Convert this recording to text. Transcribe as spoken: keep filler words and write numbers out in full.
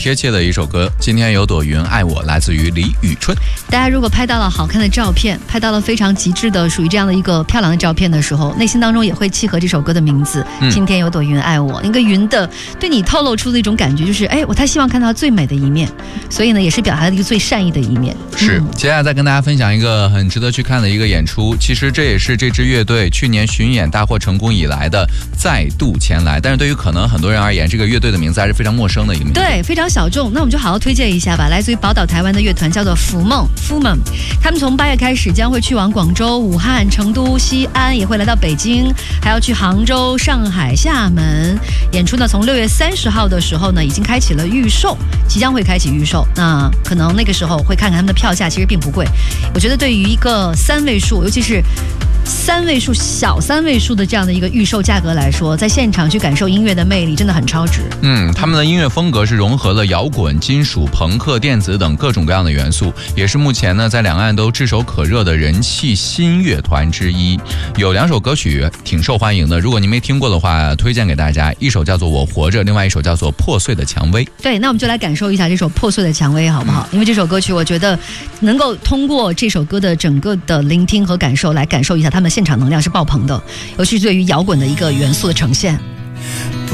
贴切的一首歌。今天有朵云爱我，来自于李宇春。 大家如果拍到了好看的照片，拍到了非常极致的属于这样的一个漂亮的照片的时候，内心当中也会契合这首歌的名字、嗯、今天有朵云爱我。那个云的对你透露出的一种感觉就是，哎，我太希望看到最美的一面，所以呢也是表达了一个最善意的一面。 是、嗯、接下来再跟大家分享一个很值得去看的一个演出，其实这也是这支乐队去年巡演大获成功以来的再度前来，但是对于可能很多人而言，这个乐队的名字还是非常陌生的一个名字， 对，非常小众。那我们就好好推荐一下吧，来自于宝岛台湾的乐团叫做福梦 Fumon， 他们从八月开始将会去往广州、武汉、成都、西安，也会来到北京，还要去杭州、上海、厦门演出呢。从六月三十号的时候呢，已经开启了预售，即将会开启预售。那可能那个时候会看看他们的票价，其实并不贵。我觉得对于一个三位数，尤其是三位数、小三位数的这样的一个预售价格来说，在现场去感受音乐的魅力真的很超值。 嗯，他们的音乐风格是融合了摇滚、金属、朋克、电子等各种各样的元素，也是目前呢在两岸都炙手可热的人气新乐团之一。有两首歌曲挺受欢迎的，如果您没听过的话，推荐给大家，一首叫做《我活着》，另外一首叫做《破碎的蔷薇》。 对，那我们就来感受一下这首《破碎的蔷薇》好不好、嗯、因为这首歌曲我觉得能够通过这首歌的整个的聆听和感受来感受一下他们现场能量是爆棚的，尤其是对于摇滚的一个元素的呈现。